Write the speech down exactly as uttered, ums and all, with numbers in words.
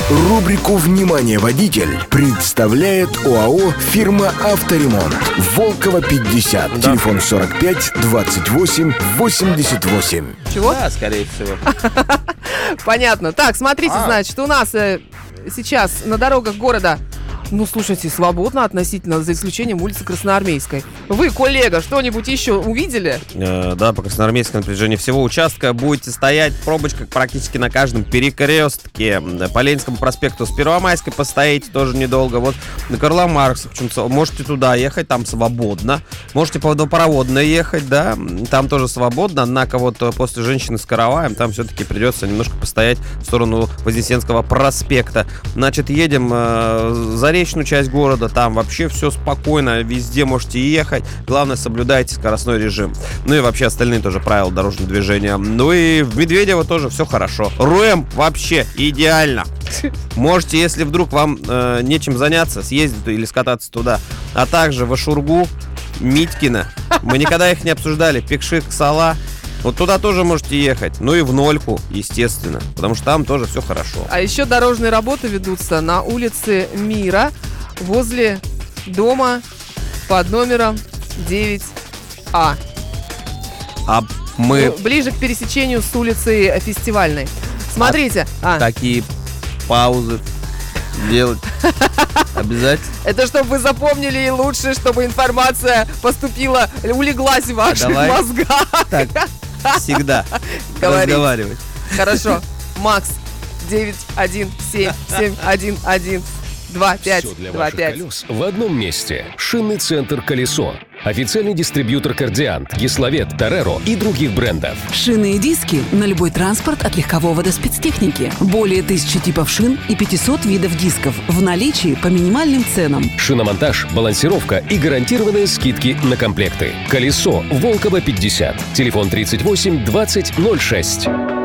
Рубрику «Внимание, водитель» представляет ОАО «Фирма Авторемонт». Волкова, пятьдесят. Да. Телефон сорок пять двадцать восемь восемьдесят восемь. Чего? Да, скорее всего. Понятно. Так, смотрите, А. значит, у нас э, сейчас на дорогах города, ну, слушайте, свободно относительно, за исключением улицы Красноармейской. Вы, коллега, что-нибудь еще увидели? Э, да, по красноармейскому напряжению всего участка будете стоять пробочка практически на каждом перекрестке. По Ленинскому проспекту с Первомайской постоите тоже недолго. Вот на Карла Маркса, можете туда ехать, там свободно. Можете по водопроводной ехать, да, там тоже свободно. Однако вот после женщины с караваем там все-таки придется немножко постоять в сторону Вознесенского проспекта. Значит, едем э, за речную часть города, там вообще все спокойно, везде можете ехать. Главное, соблюдайте скоростной режим. Ну и вообще остальные тоже правила дорожного движения. Ну и в Медведево тоже все хорошо. РУЭМ вообще идеально. Можете, если вдруг вам э, нечем заняться, съездить или скататься туда. А также в Ашургу, Митькино. Мы никогда их не обсуждали. Пекши-Ксала. Вот туда тоже можете ехать. Ну и в Нольку, естественно. Потому что там тоже все хорошо. А еще дорожные работы ведутся на улице Мира, возле дома под номером девять А. А мы Ну, ближе к пересечению с улицей Фестивальной. Смотрите. А, такие паузы делать обязательно. это чтобы вы запомнили, и лучше, чтобы информация поступила, улеглась в ваших давай. мозгах. Так, всегда Говори. разговаривать. Хорошо. Макс, девять один семь семь один один два пять Все для два ваших пять. колес в одном месте. Шинный центр «Колесо». Официальный дистрибьютор «Кардиант», «Гисловет», «Тореро» и других брендов. Шины и диски на любой транспорт от легкового до спецтехники. Более тысячи типов шин и пятьсот видов дисков в наличии по минимальным ценам. Шиномонтаж, балансировка и гарантированные скидки на комплекты. «Колесо», Волкова, пятьдесят. Телефон тридцать восемь двадцать ноль шесть.